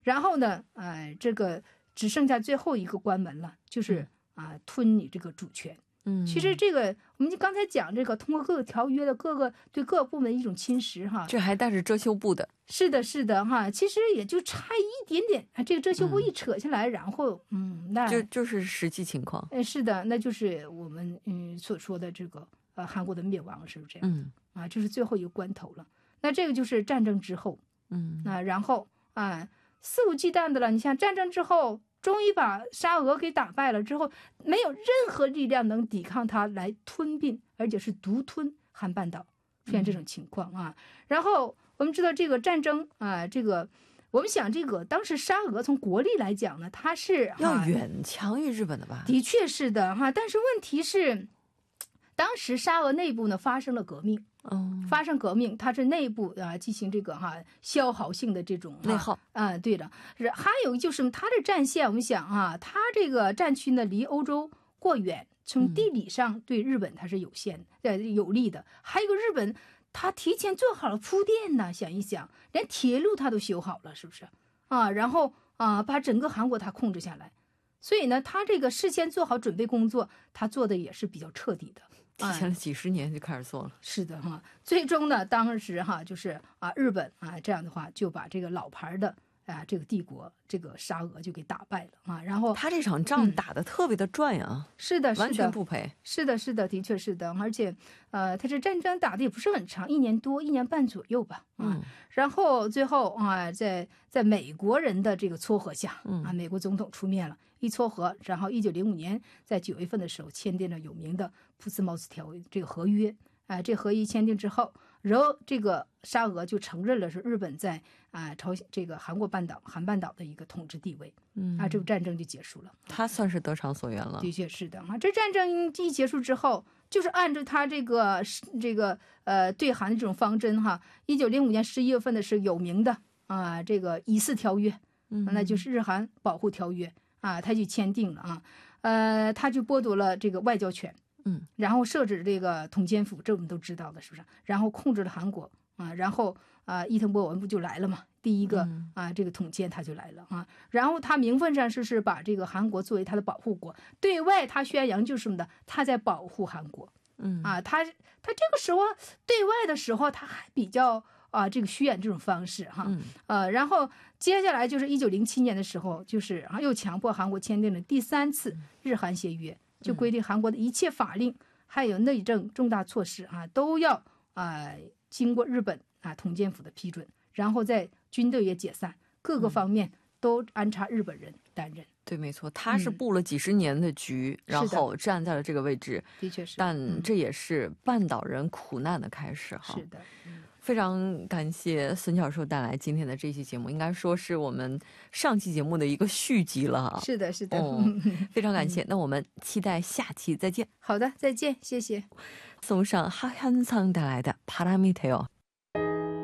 然后呢，这个只剩下最后一个关门了，就是吞你这个主权。其实这个我们刚才讲这个通过各个条约的对各个部门一种侵蚀哈， 这还带着遮羞布的。 是的是的哈，其实也就差一点点，这个遮羞布一扯下来，然后那就是实际情况。 是的，那就是我们所说的这个韩国的灭亡，是不是这样？这是最后一个关头了。那这个就是战争之后，然后肆无忌惮的了。你像战争之后，终于把沙俄给打败了之后，没有任何力量能抵抗它来吞并，而且是独吞韩半岛，出现这种情况然后我们知道这个战争这个我们想这个当时沙俄从国力来讲呢，它是要远强于日本的吧？ 的确是的但是问题是，当时沙俄内部呢发生了革命。发生革命，它是内部进行这个消耗性的这种内耗对的。还有就是它的战线，我们想它这个战区呢离欧洲过远，从地理上对日本它是有限的有利的。还有一个日本它提前做好了铺垫呢，想一想，连铁路它都修好了，是不是然后把整个韩国它控制下来。所以呢，他这个事先做好准备工作，他做的也是比较彻底的， 提前了几十年就开始做了。 是的最终呢，当时就是日本这样的话就把这个老牌的这个帝国这个沙俄就给打败了然后他这场仗打得特别的赚是的， 完全不赔。 是的，的确是的，而且他这战争打的也不是很长，1年多1年半左右吧然后最后在美国人的这个撮合下美国总统出面了，一撮合，然后1905年在9月份的时候签订了有名的普斯茅斯条约这个合约这合约签订之后，然后这个沙俄就承认了是日本在这个韩半岛的一个统治地位这个战争就结束了。 他算是得偿所愿了。 的确是的这战争一结束之后，就是按照他这个对韩的这种方针1905年11月份的是有名的这个以四条约那就是日韩保护条约他就签订了他就剥夺了这个外交权然后设置这个统监府，这我们都知道的，是不是？然后控制了韩国然后伊藤博文不就来了嘛？第一个这个统监他就来了然后他名分上是把这个韩国作为他的保护国，对外他宣扬就是什么的，他在保护韩国他这个时候对外的时候他还比较这个虚演这种方式然后接下来就是1907年的时候，就是又强迫韩国签订了第3次日韩协约，就规定韩国的一切法令还有内政重大措施都要经过日本统监府的批准，然后在军队也解散，各个方面都安插日本人担任。 对，没错，他是布了几十年的局然后站在了这个位置， 的确是， 但这也是半岛人苦难的开始是的非常感谢孙教授带来今天的这期节目，应该说是我们上期节目的一个续集了是的非常感谢那我们期待下期再见。 好的，再见，谢谢。 送上하현상带来的바람이 돼요。